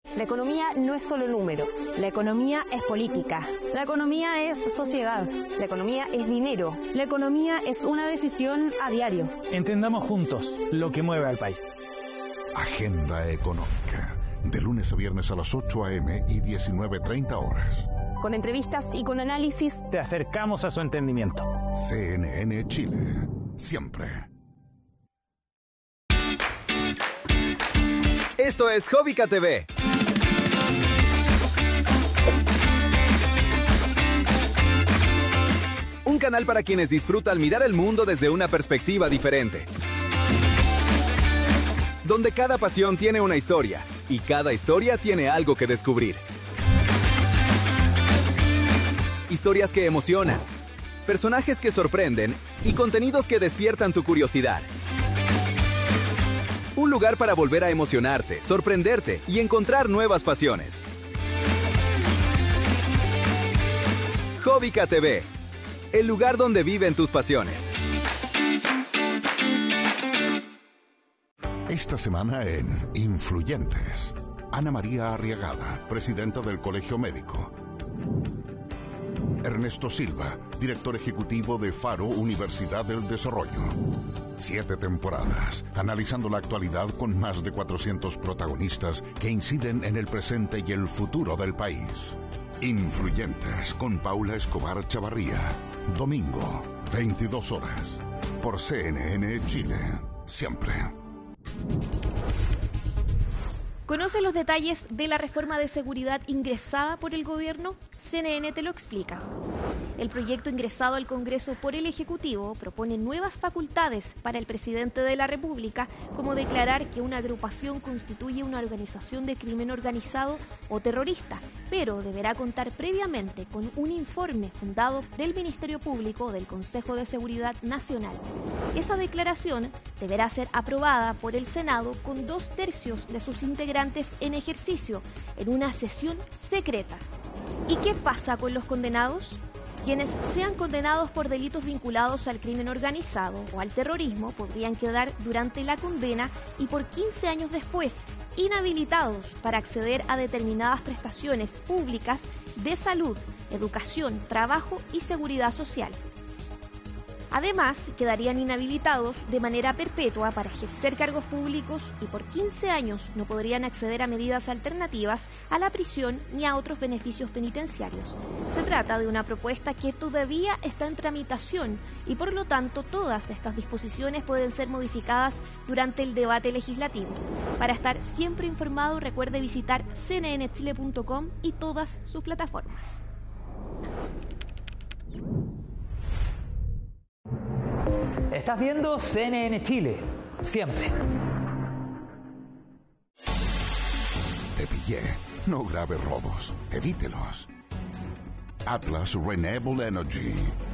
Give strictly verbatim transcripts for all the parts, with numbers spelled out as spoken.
La economía no es solo números. La economía es política. La economía es sociedad. La economía es dinero. La economía es una decisión a diario. Entendamos juntos lo que mueve al país. Agenda Económica. De lunes a viernes a las ocho a eme y diecinueve treinta horas. Con entrevistas y con análisis. Te acercamos a su entendimiento. C N N Chile. Siempre. Esto es Jovica T V. Un canal para quienes disfrutan mirar el mundo desde una perspectiva diferente. Donde cada pasión tiene una historia y cada historia tiene algo que descubrir. Historias que emocionan, personajes que sorprenden y contenidos que despiertan tu curiosidad. Un lugar para volver a emocionarte, sorprenderte y encontrar nuevas pasiones. Jovica T V, el lugar donde viven tus pasiones. Esta semana en Influyentes, Ana María Arriagada, presidenta del Colegio Médico. Ernesto Silva, director ejecutivo de Faro Universidad del Desarrollo. Siete temporadas, analizando la actualidad con más de cuatrocientos protagonistas que inciden en el presente y el futuro del país. Influyentes con Paula Escobar Chavarría. Domingo, veintidós horas. Por C N N Chile. Siempre. ¿Conoce los detalles de la reforma de seguridad ingresada por el gobierno? C N N te lo explica. El proyecto ingresado al Congreso por el Ejecutivo propone nuevas facultades para el presidente de la República, como declarar que una agrupación constituye una organización de crimen organizado o terrorista, pero deberá contar previamente con un informe fundado del Ministerio Público o del Consejo de Seguridad Nacional. Esa declaración deberá ser aprobada por el Senado con dos tercios de sus integrantes en ejercicio, en una sesión secreta. ¿Y qué pasa con los condenados? Quienes sean condenados por delitos vinculados al crimen organizado o al terrorismo podrían quedar durante la condena y por quince años después inhabilitados para acceder a determinadas prestaciones públicas de salud, educación, trabajo y seguridad social. Además, quedarían inhabilitados de manera perpetua para ejercer cargos públicos y por quince años no podrían acceder a medidas alternativas a la prisión ni a otros beneficios penitenciarios. Se trata de una propuesta que todavía está en tramitación y por lo tanto todas estas disposiciones pueden ser modificadas durante el debate legislativo. Para estar siempre informado, recuerde visitar c n n chile punto com y todas sus plataformas. Estás viendo C N N Chile, siempre. Te pillé. No grave robos. Evítelos. Atlas Renewable Energy.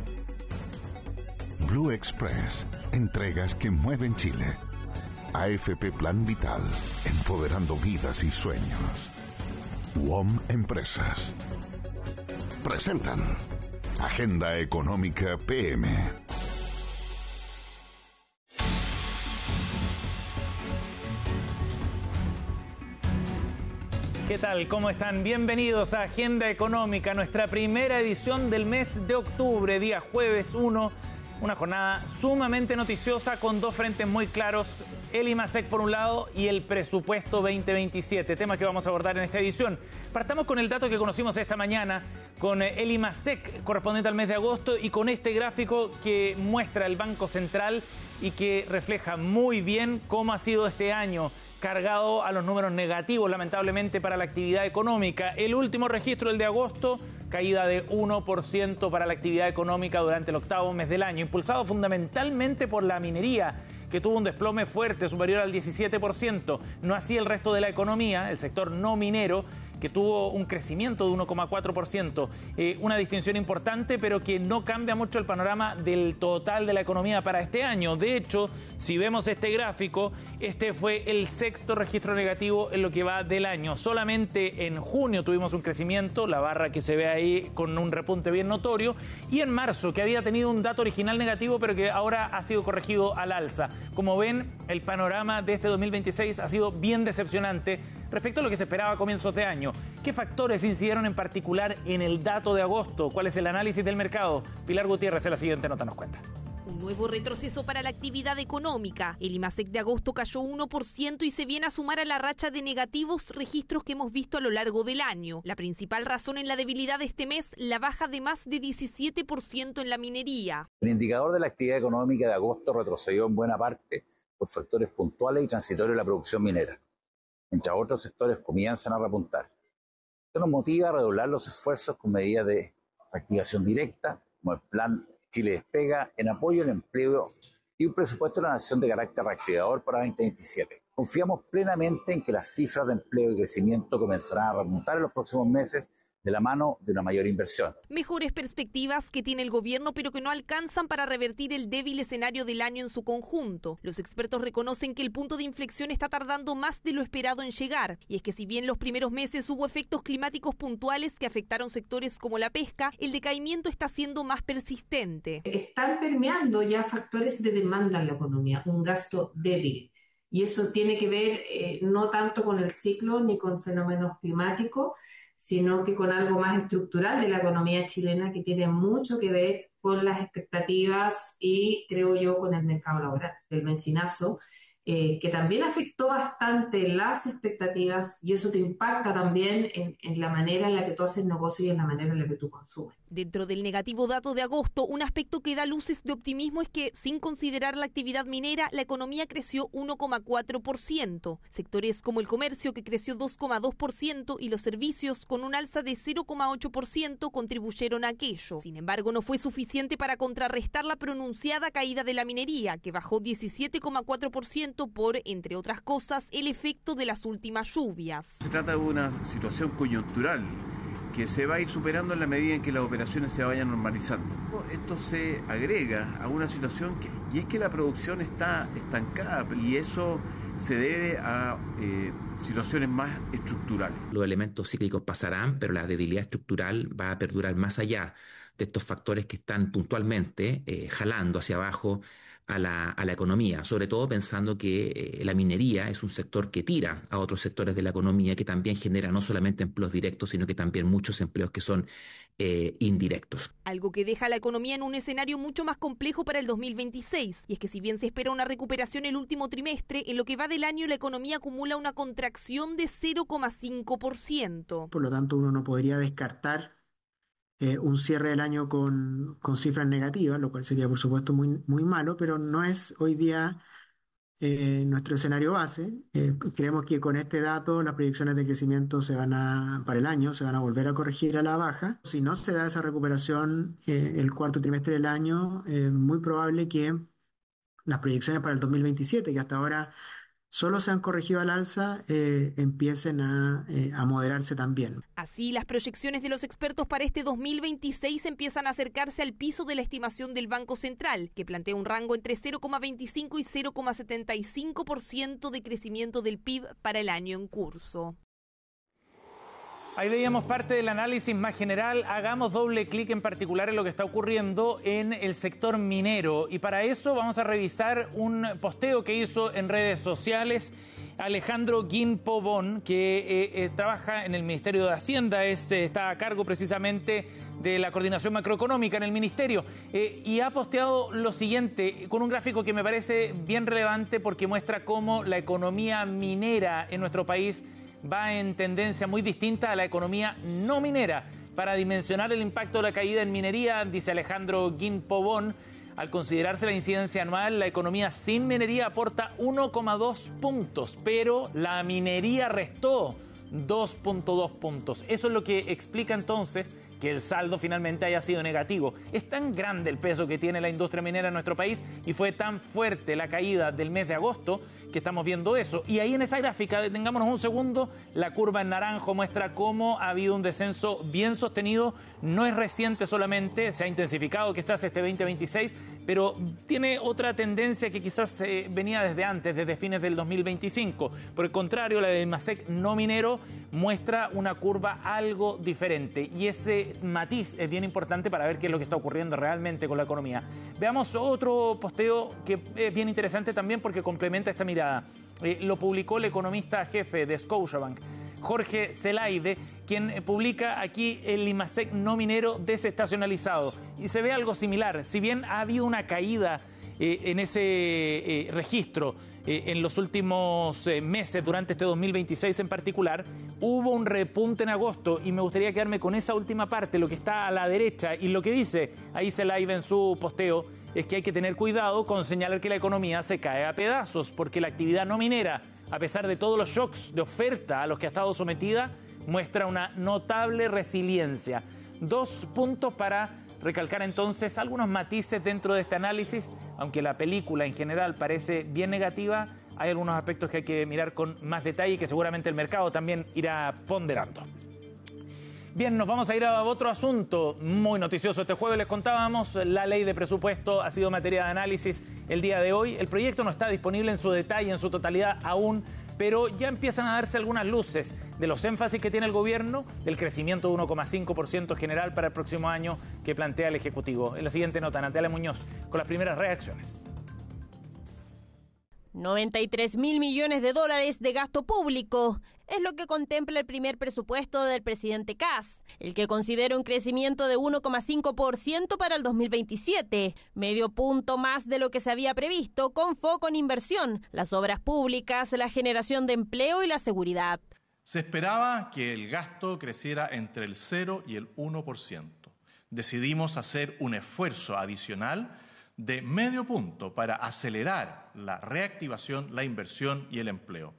Blue Express. Entregas que mueven Chile. A F P Plan Vital. Empoderando vidas y sueños. U O M Empresas. Presentan Agenda Económica P M. ¿Qué tal? ¿Cómo están? Bienvenidos a Agenda Económica, nuestra primera edición del mes de octubre, día jueves uno. Una jornada sumamente noticiosa con dos frentes muy claros, el IMASEC por un lado y el presupuesto veinte veintisiete, tema que vamos a abordar en esta edición. Partamos con el dato que conocimos esta mañana, con el IMASEC correspondiente al mes de agosto y con este gráfico que muestra el Banco Central y que refleja muy bien cómo ha sido este año, cargado a los números negativos, lamentablemente, para la actividad económica. El último registro, el de agosto, caída de uno por ciento para la actividad económica durante el octavo mes del año, impulsado fundamentalmente por la minería, que tuvo un desplome fuerte, superior al diecisiete por ciento. No así el resto de la economía, el sector no minero, que tuvo un crecimiento de uno coma cuatro por ciento. Eh, una distinción importante, pero que no cambia mucho el panorama del total de la economía para este año. De hecho, si vemos este gráfico, este fue el sexto registro negativo en lo que va del año. Solamente en junio tuvimos un crecimiento, la barra que se ve ahí con un repunte bien notorio, y en marzo, que había tenido un dato original negativo, pero que ahora ha sido corregido al alza. Como ven, el panorama de este dos mil veintiséis ha sido bien decepcionante respecto a lo que se esperaba a comienzos de año. ¿Qué factores incidieron en particular en el dato de agosto? ¿Cuál es el análisis del mercado? Pilar Gutiérrez en la siguiente nota nos cuenta. Un nuevo retroceso para la actividad económica. El IMASEC de agosto cayó uno por ciento y se viene a sumar a la racha de negativos registros que hemos visto a lo largo del año. La principal razón en la debilidad de este mes, la baja de más de diecisiete por ciento en la minería. El indicador de la actividad económica de agosto retrocedió en buena parte por factores puntuales y transitorios de la producción minera, mientras otros sectores comienzan a repuntar. Esto nos motiva a redoblar los esfuerzos con medidas de reactivación directa, como el Plan Chile Despega, en apoyo al empleo y un presupuesto de la nación de carácter reactivador para veinte veintisiete. Confiamos plenamente en que las cifras de empleo y crecimiento comenzarán a remontar en los próximos meses de la mano de una mayor inversión. Mejores perspectivas que tiene el gobierno, pero que no alcanzan para revertir el débil escenario del año en su conjunto. Los expertos reconocen que el punto de inflexión está tardando más de lo esperado en llegar. Y es que si bien los primeros meses hubo efectos climáticos puntuales que afectaron sectores como la pesca, el decaimiento está siendo más persistente. Están permeando ya factores de demanda en la economía, un gasto débil. Y eso tiene que ver eh, no tanto con el ciclo ni con fenómenos climáticos, sino que con algo más estructural de la economía chilena que tiene mucho que ver con las expectativas y, creo yo, con el mercado laboral, el bencinazo, eh, que también afectó bastante las expectativas y eso te impacta también en, en la manera en la que tú haces negocio y en la manera en la que tú consumes. Dentro del negativo dato de agosto, un aspecto que da luces de optimismo es que, sin considerar la actividad minera, la economía creció uno coma cuatro por ciento. Sectores como el comercio, que creció dos coma dos por ciento, y los servicios, con un alza de cero coma ocho por ciento, contribuyeron a aquello. Sin embargo, no fue suficiente para contrarrestar la pronunciada caída de la minería, que bajó diecisiete coma cuatro por ciento por, entre otras cosas, el efecto de las últimas lluvias. Se trata de una situación coyuntural que se va a ir superando en la medida en que las operaciones se vayan normalizando. Esto se agrega a una situación que, y es que la producción está estancada y eso se debe a eh, situaciones más estructurales. Los elementos cíclicos pasarán, pero la debilidad estructural va a perdurar más allá de estos factores que están puntualmente eh, jalando hacia abajo a la, a la economía, sobre todo pensando que eh, la minería es un sector que tira a otros sectores de la economía, que también genera no solamente empleos directos, sino que también muchos empleos que son eh, indirectos. Algo que deja a la economía en un escenario mucho más complejo para el dos mil veintiséis, y es que si bien se espera una recuperación el último trimestre, en lo que va del año la economía acumula una contracción de cero coma cinco por ciento. Por lo tanto, uno no podría descartar Eh, un cierre del año con, con cifras negativas, lo cual sería por supuesto muy, muy malo, pero no es hoy día eh, nuestro escenario base. Eh, creemos que con este dato las proyecciones de crecimiento se van a, para el año se van a volver a corregir a la baja. Si no se da esa recuperación eh, el cuarto trimestre del año, es eh, muy probable que las proyecciones para el dos mil veintisiete, que hasta ahora solo se han corregido al alza, eh, empiecen a, eh, a moderarse también. Así, las proyecciones de los expertos para este dos mil veintiséis empiezan a acercarse al piso de la estimación del Banco Central, que plantea un rango entre cero coma veinticinco y cero coma setenta y cinco por ciento de crecimiento del P I B para el año en curso. Ahí veíamos parte del análisis más general. Hagamos doble clic en particular en lo que está ocurriendo en el sector minero. Y para eso vamos a revisar un posteo que hizo en redes sociales Alejandro Guin-Pavón, que eh, eh, trabaja en el Ministerio de Hacienda, es, eh, está a cargo precisamente de la coordinación macroeconómica en el Ministerio. Eh, y ha posteado lo siguiente, con un gráfico que me parece bien relevante porque muestra cómo la economía minera en nuestro país va en tendencia muy distinta a la economía no minera. Para dimensionar el impacto de la caída en minería, dice Alejandro Guin-Pavón, al considerarse la incidencia anual, la economía sin minería aporta uno coma dos puntos, pero la minería restó dos punto dos puntos. Eso es lo que explica entonces que el saldo finalmente haya sido negativo. Es tan grande el peso que tiene la industria minera en nuestro país y fue tan fuerte la caída del mes de agosto que estamos viendo eso. Y ahí en esa gráfica, detengámonos un segundo, la curva en naranjo muestra cómo ha habido un descenso bien sostenido. No es reciente solamente, se ha intensificado quizás este veinte veintiséis, pero tiene otra tendencia que quizás eh, venía desde antes, desde fines del dos mil veinticinco. Por el contrario, la del MASEC no minero muestra una curva algo diferente y ese matiz es bien importante para ver qué es lo que está ocurriendo realmente con la economía. Veamos otro posteo que es bien interesante también porque complementa esta mirada. Eh, lo publicó el economista jefe de Scotiabank, Jorge Zelaide, quien publica aquí el IMASEC no minero desestacionalizado. Y se ve algo similar. Si bien ha habido una caída eh, en ese eh, registro eh, en los últimos eh, meses, durante este dos mil veintiséis en particular, hubo un repunte en agosto y me gustaría quedarme con esa última parte, lo que está a la derecha y lo que dice ahí Zelaide en su posteo es que hay que tener cuidado con señalar que la economía se cae a pedazos porque la actividad no minera, a pesar de todos los shocks de oferta a los que ha estado sometida, muestra una notable resiliencia. Dos puntos para recalcar entonces algunos matices dentro de este análisis. Aunque la película en general parece bien negativa, hay algunos aspectos que hay que mirar con más detalle y que seguramente el mercado también irá ponderando. Bien, nos vamos a ir a otro asunto muy noticioso. Este jueves les contábamos, la ley de presupuesto ha sido materia de análisis el día de hoy. El proyecto no está disponible en su detalle, en su totalidad aún, pero ya empiezan a darse algunas luces de los énfasis que tiene el gobierno, del crecimiento de uno coma cinco por ciento general para el próximo año que plantea el Ejecutivo. En la siguiente nota, Natalia Muñoz, con las primeras reacciones. noventa y tres mil millones de dólares de gasto público es lo que contempla el primer presupuesto del presidente Kast, el que considera un crecimiento de uno coma cinco por ciento para el dos mil veintisiete, medio punto más de lo que se había previsto, con foco en inversión, las obras públicas, la generación de empleo y la seguridad. Se esperaba que el gasto creciera entre el cero y el uno por ciento. Decidimos hacer un esfuerzo adicional de medio punto para acelerar la reactivación, la inversión y el empleo.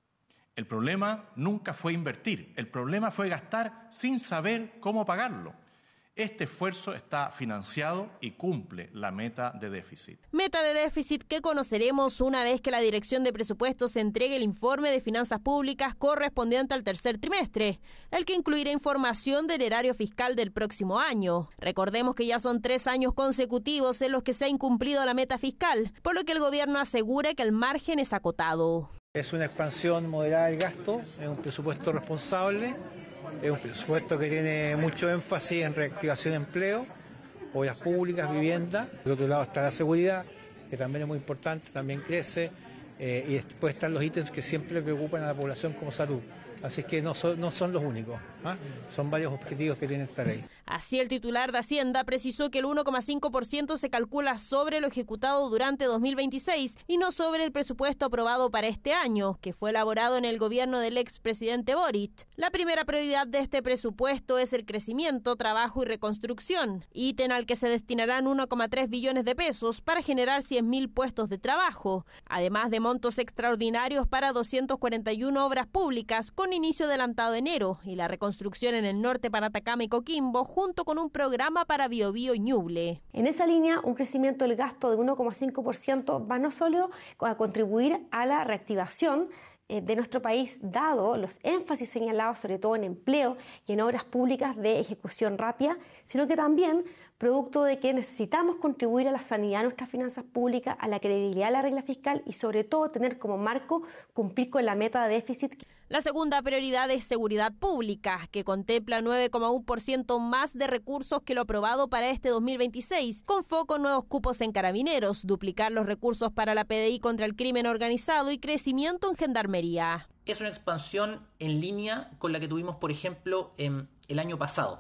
El problema nunca fue invertir, el problema fue gastar sin saber cómo pagarlo. Este esfuerzo está financiado y cumple la meta de déficit. Meta de déficit que conoceremos una vez que la Dirección de Presupuestos entregue el informe de finanzas públicas correspondiente al tercer trimestre, el que incluirá información del erario fiscal del próximo año. Recordemos que ya son tres años consecutivos en los que se ha incumplido la meta fiscal, por lo que el gobierno asegura que el margen es acotado. Es una expansión moderada del gasto, es un presupuesto responsable. Es un presupuesto que tiene mucho énfasis en reactivación de empleo, obras públicas, vivienda. Por otro lado está la seguridad, que también es muy importante, también crece. Eh, y después están los ítems que siempre preocupan a la población como salud. Así es que no son, no son los únicos, ¿ah? Son varios objetivos que tiene esta ley. Así, el titular de Hacienda precisó que el uno coma cinco por ciento se calcula sobre lo ejecutado durante dos mil veintiséis y no sobre el presupuesto aprobado para este año, que fue elaborado en el gobierno del expresidente Boric. La primera prioridad de este presupuesto es el crecimiento, trabajo y reconstrucción, ítem al que se destinarán uno coma tres billones de pesos para generar cien mil puestos de trabajo, además de montos extraordinarios para doscientas cuarenta y una obras públicas con inicio adelantado enero y la reconstrucción en el norte para Atacama y Coquimbo, junto con un programa para Biobío y Ñuble. En esa línea, un crecimiento del gasto de uno coma cinco por ciento va no solo a contribuir a la reactivación de nuestro país, dado los énfasis señalados sobre todo en empleo y en obras públicas de ejecución rápida, sino que también producto de que necesitamos contribuir a la sanidad de nuestras finanzas públicas, a la credibilidad de la regla fiscal y sobre todo tener como marco cumplir con la meta de déficit. La segunda prioridad es seguridad pública, que contempla nueve coma uno por ciento más de recursos que lo aprobado para este dos mil veintiséis, con foco en nuevos cupos en carabineros, duplicar los recursos para la P D I contra el crimen organizado y crecimiento en gendarmería. Es una expansión en línea con la que tuvimos, por ejemplo, en el año pasado.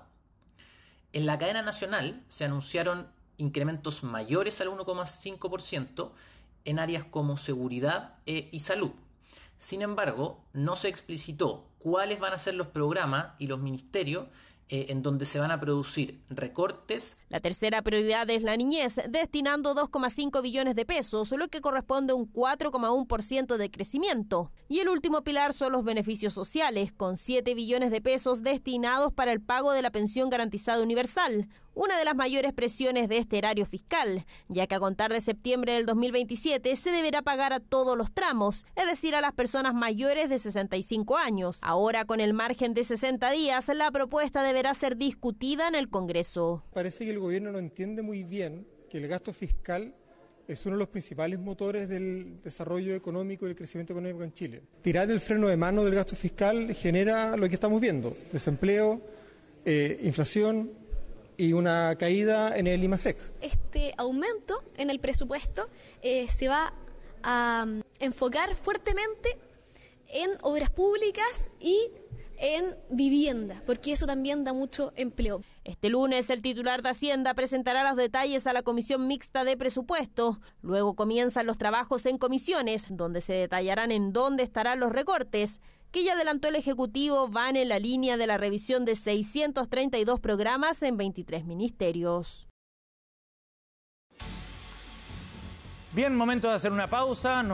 En la cadena nacional se anunciaron incrementos mayores al uno coma cinco por ciento en áreas como seguridad eh, y salud. Sin embargo, no se explicitó cuáles van a ser los programas y los ministerios eh, en donde se van a producir recortes. La tercera prioridad es la niñez, destinando dos coma cinco billones de pesos, lo que corresponde a un cuatro coma uno por ciento de crecimiento. Y el último pilar son los beneficios sociales, con siete billones de pesos destinados para el pago de la pensión garantizada universal, una de las mayores presiones de este erario fiscal, ya que a contar de septiembre del dos mil veintisiete se deberá pagar a todos los tramos, es decir, a las personas mayores de sesenta y cinco años. Ahora, con el margen de sesenta días, la propuesta deberá ser discutida en el Congreso. Parece que el gobierno no entiende muy bien que el gasto fiscal es uno de los principales motores del desarrollo económico y del crecimiento económico en Chile. Tirar el freno de mano del gasto fiscal genera lo que estamos viendo: desempleo, eh, inflación y una caída en el IMASEC. Este aumento en el presupuesto eh, se va a um, enfocar fuertemente en obras públicas y en vivienda, porque eso también da mucho empleo. Este lunes el titular de Hacienda presentará los detalles a la Comisión Mixta de Presupuesto. Luego comienzan los trabajos en comisiones, donde se detallarán en dónde estarán los recortes, que ya adelantó el Ejecutivo van en la línea de la revisión de seiscientos treinta y dos programas en veintitrés ministerios. Bien, momento de hacer una pausa. Nos